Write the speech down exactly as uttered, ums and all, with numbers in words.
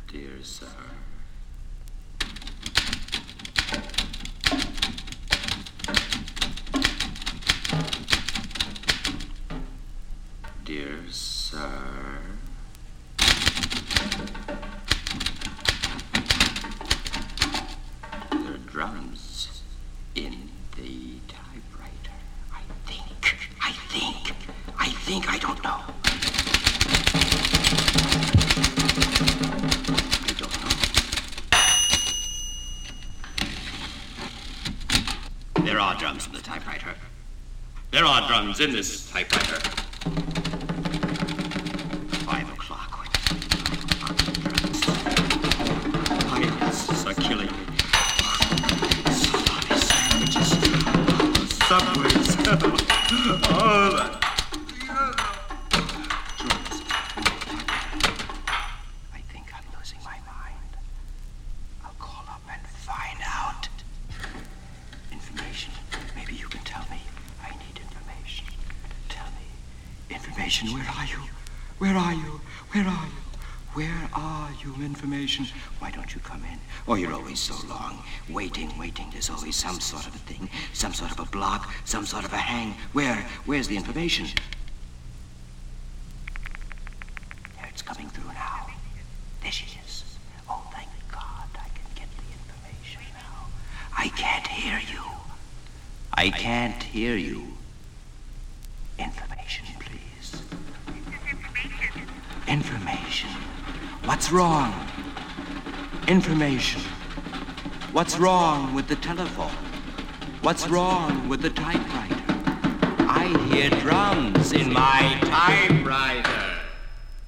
Dear sir. Dear sir. There are drums in the typewriter. I think, I think, I think, I don't know. I don't know. There are drums in the typewriter. There are drums in this typewriter. Five o'clock. Pilots are killing me. Salami sandwiches. Subways. Oh, that. I think I'm losing my mind. I'll call up and find out. Information. Maybe you can tell me. I need information. Tell me. Information, where are you? Where are you? Where are you? Where are you, information? Why don't you come in? Oh, you're always so long. Waiting, waiting. There's always some sort of a thing. Some sort of a block. Some sort of a hang. Where? Where's the information? There, it's coming through now. There she is. Oh, thank God I can get the information now. I can't hear you. I can't hear you. Information, please. Information. What's wrong? Information. What's wrong with the telephone? What's wrong with the typewriter? I hear drums in my typewriter.